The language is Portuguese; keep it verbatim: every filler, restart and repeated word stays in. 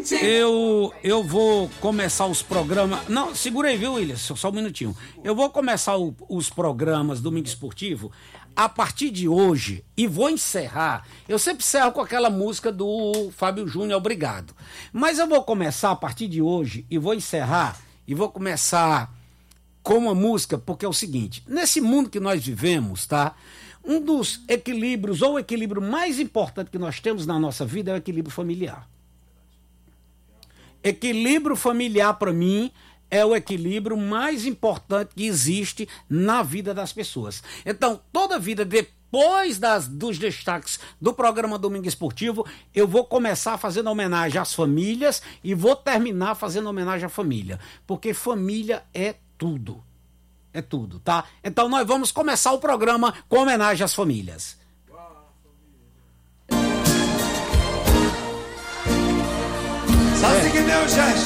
Eu, eu vou começar os programas... Não, segura aí, viu, William? Só um minutinho. Eu vou começar o, os programas Domingo Esportivo a partir de hoje e vou encerrar. Eu sempre encerro com aquela música do Fábio Júnior, Obrigado. Mas eu vou começar a partir de hoje e vou encerrar e vou começar com uma música, porque é o seguinte, nesse mundo que nós vivemos, tá? Um dos equilíbrios, ou o equilíbrio mais importante que nós temos na nossa vida é o equilíbrio familiar. Equilíbrio familiar, para mim, é o equilíbrio mais importante que existe na vida das pessoas. Então, toda vida, depois das, dos destaques do programa Domingo Esportivo, eu vou começar fazendo homenagem às famílias e vou terminar fazendo homenagem à família. Porque família é tudo. É tudo, tá? Então, nós vamos começar o programa com homenagem às famílias. Sabe o que deu, gente?